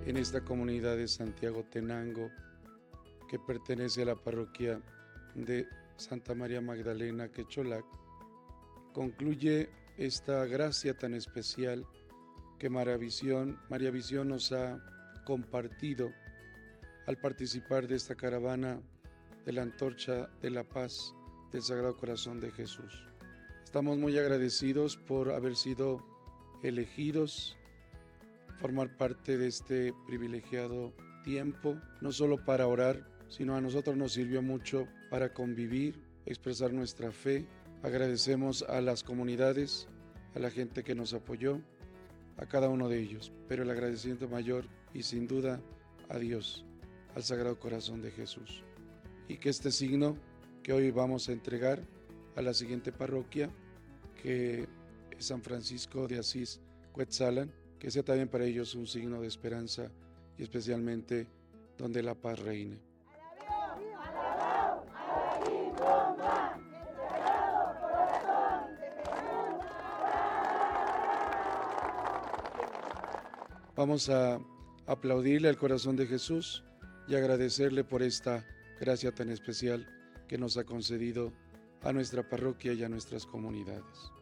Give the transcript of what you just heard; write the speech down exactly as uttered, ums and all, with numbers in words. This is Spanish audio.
en esta comunidad de Santiago Tenango, que pertenece a la parroquia de Santa María Magdalena Quecholac, concluye esta gracia tan especial que María Visión, María Visión nos ha compartido al participar de esta caravana de la Antorcha de la Paz del Sagrado Corazón de Jesús. Estamos muy agradecidos por haber sido elegidos, formar parte de este privilegiado tiempo, no solo para orar, sino a nosotros nos sirvió mucho para convivir, expresar nuestra fe. Agradecemos a las comunidades, a la gente que nos apoyó, a cada uno de ellos, pero el agradecimiento mayor y sin duda a Dios, al Sagrado Corazón de Jesús. Y que este signo que hoy vamos a entregar a la siguiente parroquia, que es San Francisco de Asís Cuetzalan, que sea también para ellos un signo de esperanza y especialmente donde la paz reine. Vamos a aplaudirle al corazón de Jesús y agradecerle por esta gracia tan especial que nos ha concedido a nuestra parroquia y a nuestras comunidades.